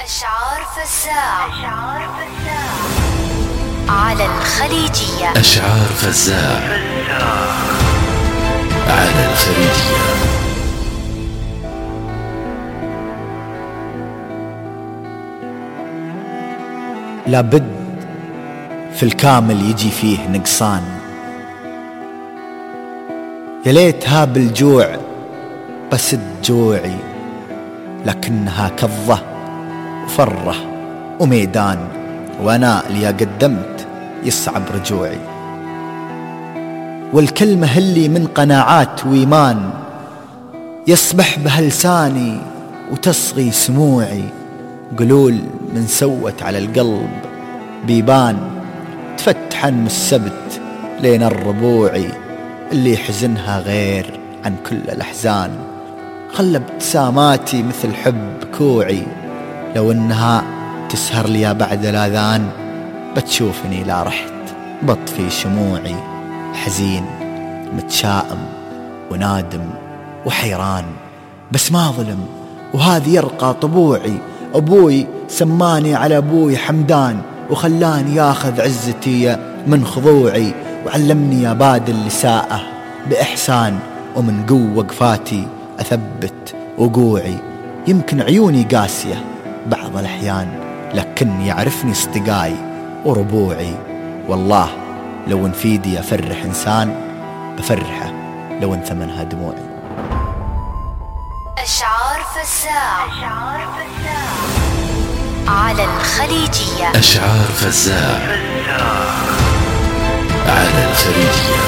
أشعار فزاع على الخليجية. أشعار فزاع على الخليجية. لابد في الكامل يجي فيه نقصان، يا ليتها بالجوع بسد جوعي، لكنها كظة وفرة وميدان، وأنا اللي قدمت يصعب رجوعي. والكلمة اللي من قناعات وإيمان يصبح بها لساني وتصغي سموعي، قلول من سوت على القلب بيبان، تفتحن من السبت لين الربوعي، اللي حزنها غير عن كل الأحزان. خلى ابتساماتي مثل حب كوعي، لو انها تسهر لي بعد الأذان بتشوفني لا رحت بطفي شموعي. حزين متشائم ونادم وحيران، بس ما ظلم وهذه يرقى طبوعي. أبوي سماني على أبوي حمدان، وخلاني ياخذ عزتي من خضوعي، وعلمني أبادل الإساءة بإحسان، ومن قوة وقفاتي أثبت وقوعي. يمكن عيوني قاسية بعض الأحيان، لكن يعرفني اصدقائي وربوعي. والله لو ان فيدي أفرح إنسان بفرحه لو ان ثمنها دموعي. أشعار فزاع على الخليجية. أشعار فزاع على الخليجية.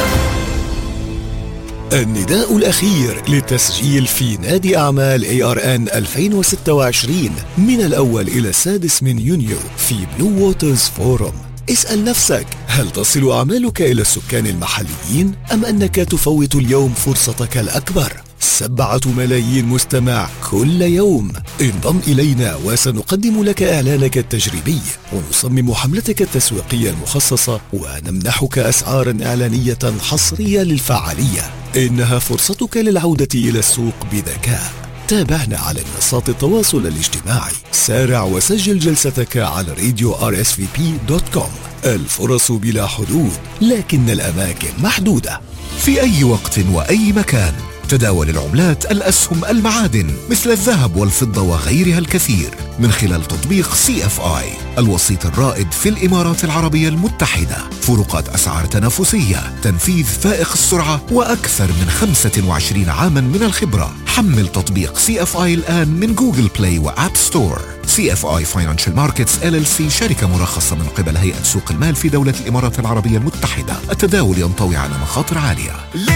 النداء الأخير للتسجيل في نادي أعمال ARN 2026 من الأول إلى 6 من يونيو في بلو ووترز فورم. اسأل نفسك، هل تصل أعمالك إلى السكان المحليين أم أنك تفوت اليوم فرصتك الأكبر؟ 7 ملايين مستمع كل يوم. انضم إلينا وسنقدم لك إعلانك التجريبي، ونصمم حملتك التسويقية المخصصة، ونمنحك أسعارا إعلانية حصرية للفعالية. إنها فرصتك للعودة إلى السوق بذكاء. تابعنا على منصات التواصل الاجتماعي. سارع وسجل جلستك على radio.rsvp.com. الفرص بلا حدود، لكن الأماكن محدودة. في أي وقت وأي مكان تداول العملات، الأسهم، المعادن مثل الذهب والفضة وغيرها الكثير من خلال تطبيق CFI، الوسيط الرائد في الإمارات العربية المتحدة. فروقات أسعار تنافسية، تنفيذ فائق السرعة، وأكثر من 25 عاما من الخبرة. حمل تطبيق CFI الآن من جوجل بلاي وآب ستور. CFI Financial Markets LLC شركة مرخصة من قبل هيئة سوق المال في دولة الإمارات العربية المتحدة. التداول ينطوي على مخاطر عالية.